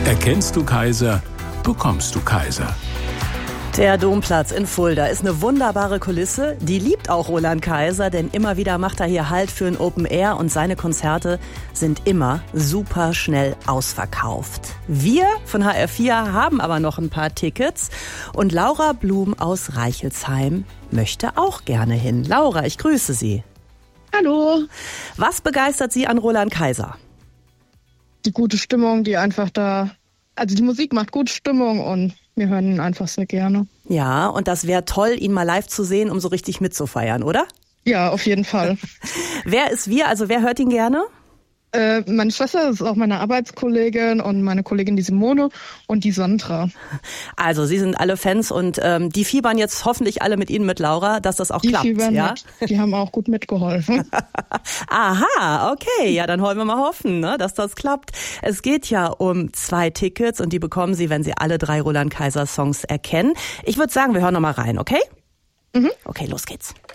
Erkennst du Kaiser, bekommst du Kaiser. Der Domplatz in Fulda ist eine wunderbare Kulisse. Die liebt auch Roland Kaiser, denn immer wieder macht er hier Halt für ein Open Air und seine Konzerte sind immer super schnell ausverkauft. Wir von HR4 haben aber noch ein paar Tickets und Laura Blum aus Reichelsheim möchte auch gerne hin. Laura, ich grüße Sie. Hallo. Was begeistert Sie an Roland Kaiser? Die gute Stimmung, die einfach da, also die Musik macht gute Stimmung und wir hören ihn einfach sehr gerne. Ja, und das wäre toll, ihn mal live zu sehen, um so richtig mitzufeiern, oder? Ja, auf jeden Fall. Wer ist wir? Also wer hört ihn gerne? Meine Schwester ist auch meine Arbeitskollegin und meine Kollegin die Simone und die Sandra. Also Sie sind alle Fans und die fiebern jetzt hoffentlich alle mit Ihnen mit, Laura, dass das auch die klappt. Fiebern Ja? Die haben auch gut mitgeholfen. Aha, okay. Ja, dann wollen wir mal hoffen, ne, dass das klappt. Es geht ja um 2 Tickets und die bekommen Sie, wenn Sie alle 3 Roland Kaiser Songs erkennen. Ich würde sagen, wir hören noch mal rein, okay? Mhm. Okay, los geht's.